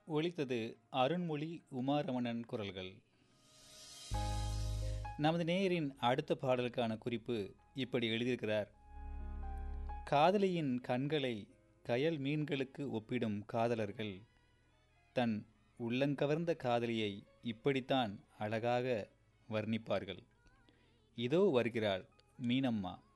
ஒலித்தது அருண்மொழி உமாரமணன் குரல்கள். நமது நேயரின் அடுத்த பாடலுக்கான குறிப்பு இப்படி எழுதியிருக்கிறார். காதலியின் கண்களை கயல் மீன்களுக்கு ஒப்பிடும் காதலர்கள் தன் உள்ளங்கவர்ந்த காதலியை இப்படித்தான் அழகாக வர்ணிப்பார்கள். இதோ வருகிறாள் மீனம்மா.